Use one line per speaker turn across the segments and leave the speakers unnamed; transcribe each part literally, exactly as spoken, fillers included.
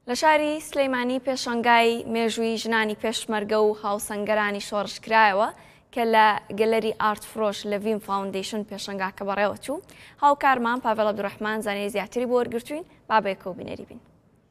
لە شاری سلەیمانی پێشەنگای مێژووی ژنانی پێشمەرگە و هاوسەنگەرانی شۆڕشکرایەوە کە لە گەلەری ئارت فرۆش لە ڤیم فاوندیشن پێشەنگاکە بەڕێوە چوو. هاوکارمان پاڤێڵ عەبدوڕەحمان زانیاری زیاتری بۆ وەرگرتوین، با بەیەکەوە بینەری بین.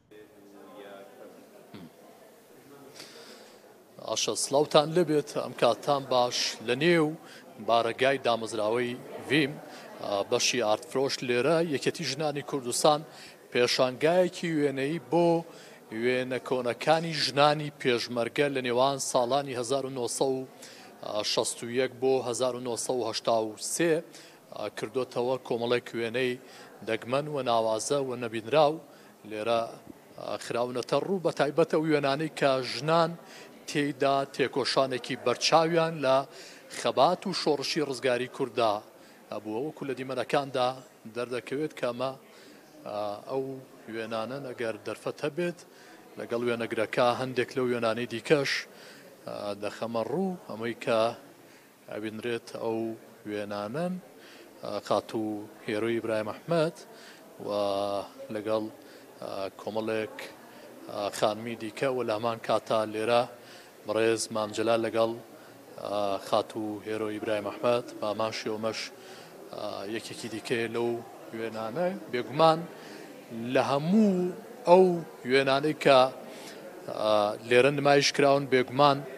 ئاشە سڵاوتان لەبێت، ئەم کاتان باش لە نێو بارەگای دامەزراوەی ڤیم بەشی ئارت فرۆش لێرە یەکێتی ژنانی کوردستان پێشانگایەکی وێنەی بۆ وێنە کۆنەکانی ژنانی پێشمەرگە لە نێوان ساڵانی هەزار و نۆ سەد و شەست و یەک بۆ هەزار و نۆ سەد و هەشتا و سێ کردوتەوە کۆمەڵێک وێنەی دەگمەن و ناوازە و نەبینراو لێرە خراونەتە ڕوو بە تایبەتە وێنانەی کە ژنان تێیدا تێکۆشانێکی بەرچاویان لە خەبات و شۆڕشی ڕزگاری کووردا ئەبووە، وەکو لە دیمەنەکاندا دەردەکەوێت کەمە ئەو وێنانە ئەگەر دەرفەت هەبێت لەگەڵ وێنەگرەکە هەندێک لەو وێنانەی دیکەش دەخەمە ڕوو ئەمەی کە ئەبینرێت ئەو وێنانن قات و هێروی ئیبراهیم ئەحمەد و لەگەڵ کۆمەڵێک خانمی دیکە و لە هەمان کاتا لێرە بەڕێز مامجەلال لەگەڵ خات و هێرۆ ئیبراهیم ئەحمەد بامان شێومەش یەکێکی دیکەیە لەو وێنانە. بێگومان لە هەموو ئەو وێنانەی کە لێرە نمایش کراون بێگومان